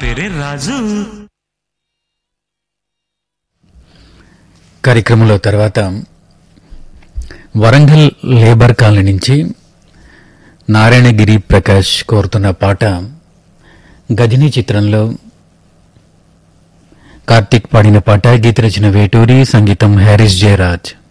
పేరే రాజు. కార్యక్రమంలో తర్వాత వరంగల్ లేబర్ కాలనీ నుంచి నారాయణగిరి ప్రకాష్ కోరుతున్న పాట గజనీ చిత్రంలో కార్తీక్ పాడిన పాట. గీత రచన వేటూరి, సంగీతం హ్యారిస్ జయరాజ్.